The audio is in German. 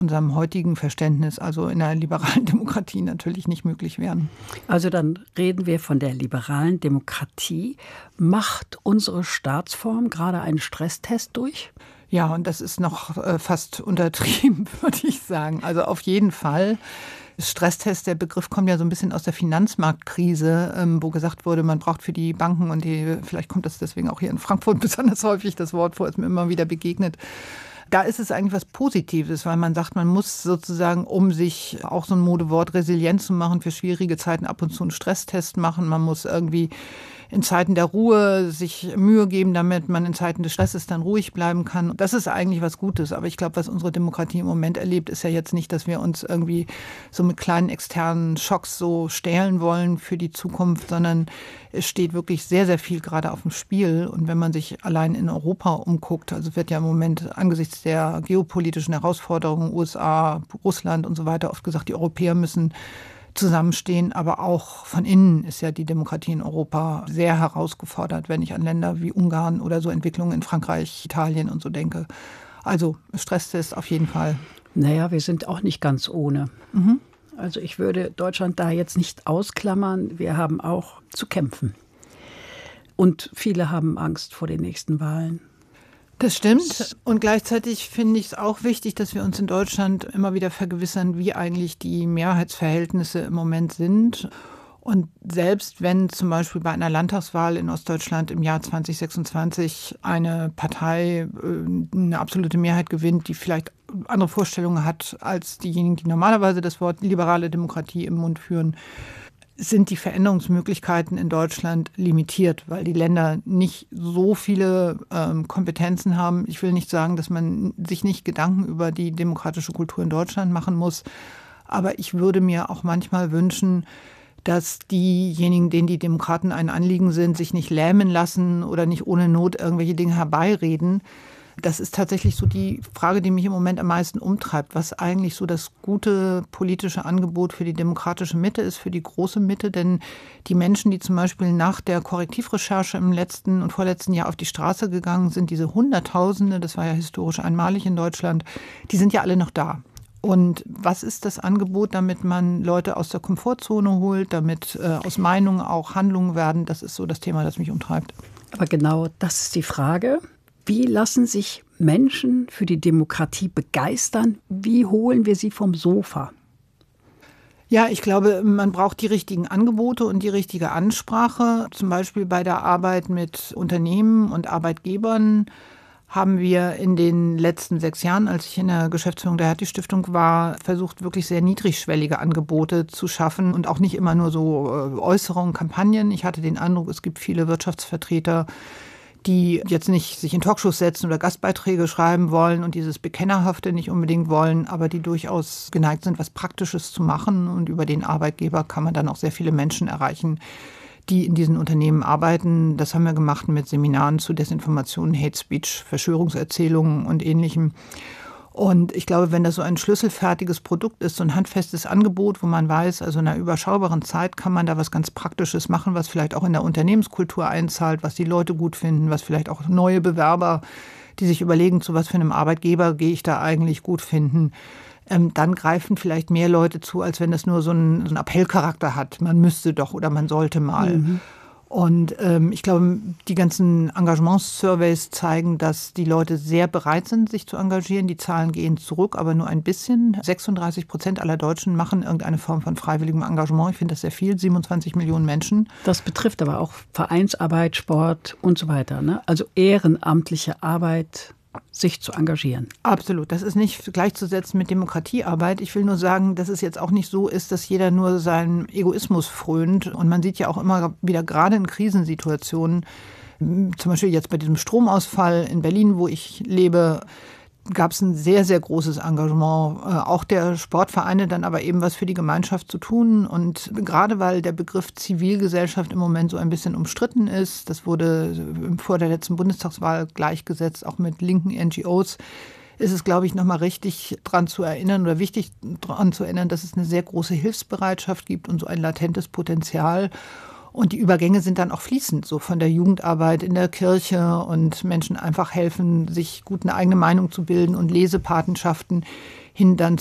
unserem heutigen Verständnis, also in einer liberalen Demokratie, natürlich nicht möglich wären. Also dann reden wir von der liberalen Demokratie. Macht unsere Staatsform gerade einen Stresstest durch? Ja, und das ist noch fast untertrieben, würde ich sagen. Also auf jeden Fall. Stresstest, der Begriff kommt ja so ein bisschen aus der Finanzmarktkrise, wo gesagt wurde, man braucht für die Banken und vielleicht kommt das deswegen auch hier in Frankfurt besonders häufig das Wort vor, ist mir immer wieder begegnet. Da ist es eigentlich was Positives, weil man sagt, man muss sozusagen, um sich auch so ein Modewort resilient zu machen, für schwierige Zeiten ab und zu einen Stresstest machen. Man muss irgendwie in Zeiten der Ruhe sich Mühe geben, damit man in Zeiten des Stresses dann ruhig bleiben kann. Das ist eigentlich was Gutes. Aber ich glaube, was unsere Demokratie im Moment erlebt, ist ja jetzt nicht, dass wir uns irgendwie so mit kleinen externen Schocks so stählen wollen für die Zukunft, sondern es steht wirklich sehr, sehr viel gerade auf dem Spiel. Und wenn man sich allein in Europa umguckt, also wird ja im Moment angesichts der geopolitischen Herausforderungen, USA, Russland und so weiter, oft gesagt, die Europäer müssen zusammenstehen, aber auch von innen ist ja die Demokratie in Europa sehr herausgefordert, wenn ich an Länder wie Ungarn oder so Entwicklungen in Frankreich, Italien und so denke. Also Stresstest auf jeden Fall. Naja, wir sind auch nicht ganz ohne. Also ich würde Deutschland da jetzt nicht ausklammern. Wir haben auch zu kämpfen. Und viele haben Angst vor den nächsten Wahlen. Das stimmt. Und gleichzeitig finde ich es auch wichtig, dass wir uns in Deutschland immer wieder vergewissern, wie eigentlich die Mehrheitsverhältnisse im Moment sind. Und selbst wenn zum Beispiel bei einer Landtagswahl in Ostdeutschland im Jahr 2026 eine Partei eine absolute Mehrheit gewinnt, die vielleicht andere Vorstellungen hat als diejenigen, die normalerweise das Wort liberale Demokratie im Mund führen, sind die Veränderungsmöglichkeiten in Deutschland limitiert, weil die Länder nicht so viele Kompetenzen haben. Ich will nicht sagen, dass man sich nicht Gedanken über die demokratische Kultur in Deutschland machen muss, aber ich würde mir auch manchmal wünschen, dass diejenigen, denen die Demokraten ein Anliegen sind, sich nicht lähmen lassen oder nicht ohne Not irgendwelche Dinge herbeireden. Das ist tatsächlich so die Frage, die mich im Moment am meisten umtreibt, was eigentlich so das gute politische Angebot für die demokratische Mitte ist, für die große Mitte. Denn die Menschen, die zum Beispiel nach der Korrektivrecherche im letzten und vorletzten Jahr auf die Straße gegangen sind, diese Hunderttausende, das war ja historisch einmalig in Deutschland, die sind ja alle noch da. Und was ist das Angebot, damit man Leute aus der Komfortzone holt, damit aus Meinungen auch Handlungen werden? Das ist so das Thema, das mich umtreibt. Aber genau das ist die Frage. Wie lassen sich Menschen für die Demokratie begeistern? Wie holen wir sie vom Sofa? Ja, ich glaube, man braucht die richtigen Angebote und die richtige Ansprache. Zum Beispiel bei der Arbeit mit Unternehmen und Arbeitgebern haben wir in den letzten 6 Jahren, als ich in der Geschäftsführung der Hertie-Stiftung war, versucht, wirklich sehr niedrigschwellige Angebote zu schaffen und auch nicht immer nur so Äußerungen, Kampagnen. Ich hatte den Eindruck, es gibt viele Wirtschaftsvertreter, die jetzt nicht sich in Talkshows setzen oder Gastbeiträge schreiben wollen und dieses Bekennerhafte nicht unbedingt wollen, aber die durchaus geneigt sind, was Praktisches zu machen. Und über den Arbeitgeber kann man dann auch sehr viele Menschen erreichen, die in diesen Unternehmen arbeiten. Das haben wir gemacht mit Seminaren zu Desinformation, Hate Speech, Verschwörungserzählungen und Ähnlichem. Und ich glaube, wenn das so ein schlüsselfertiges Produkt ist, so ein handfestes Angebot, wo man weiß, also in einer überschaubaren Zeit kann man da was ganz Praktisches machen, was vielleicht auch in der Unternehmenskultur einzahlt, was die Leute gut finden, was vielleicht auch neue Bewerber, die sich überlegen, zu was für einem Arbeitgeber gehe ich da eigentlich, gut finden, dann greifen vielleicht mehr Leute zu, als wenn das nur so einen Appellcharakter hat. Man müsste doch oder man sollte mal. Und ich glaube, die ganzen Engagements-Surveys zeigen, dass die Leute sehr bereit sind, sich zu engagieren. Die Zahlen gehen zurück, aber nur ein bisschen. 36% aller Deutschen machen irgendeine Form von freiwilligem Engagement. Ich finde das sehr viel, 27 Millionen Menschen. Das betrifft aber auch Vereinsarbeit, Sport und so weiter, ne? Also ehrenamtliche Arbeit, sich zu engagieren. Absolut. Das ist nicht gleichzusetzen mit Demokratiearbeit. Ich will nur sagen, dass es jetzt auch nicht so ist, dass jeder nur seinem Egoismus frönt. Und man sieht ja auch immer wieder, gerade in Krisensituationen, zum Beispiel jetzt bei diesem Stromausfall in Berlin, wo ich lebe, gab es ein sehr, sehr großes Engagement, auch der Sportvereine, dann aber eben was für die Gemeinschaft zu tun. Und gerade weil der Begriff Zivilgesellschaft im Moment so ein bisschen umstritten ist, das wurde vor der letzten Bundestagswahl gleichgesetzt, auch mit linken NGOs, ist es, glaube ich, nochmal richtig dran zu erinnern oder wichtig dran zu erinnern, dass es eine sehr große Hilfsbereitschaft gibt und so ein latentes Potenzial. Und die Übergänge sind dann auch fließend, so von der Jugendarbeit in der Kirche und Menschen einfach helfen, sich gut eine eigene Meinung zu bilden und Lesepatenschaften hin dann